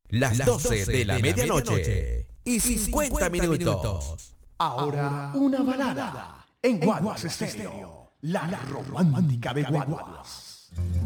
Las 12 de la medianoche y 50 minutos. Ahora una balada en Guaguas Estéreo, la romántica de Guaguas.